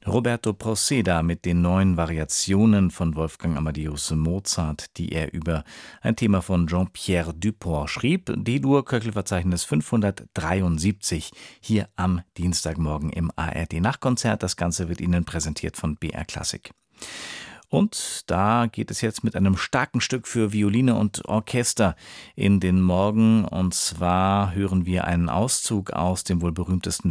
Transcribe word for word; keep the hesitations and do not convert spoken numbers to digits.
Roberto Proceda mit den neuen Variationen von Wolfgang Amadeus Mozart, die er über ein Thema von Jean-Pierre Dupont schrieb. D-Dur-Köchelverzeichnis fünfhundertdreiundsiebzig hier am Dienstagmorgen im A R D-Nachtkonzert. Das Ganze wird Ihnen präsentiert von B R Klassik. Und da geht es jetzt mit einem starken Stück für Violine und Orchester in den Morgen. Und zwar hören wir einen Auszug aus dem wohl berühmtesten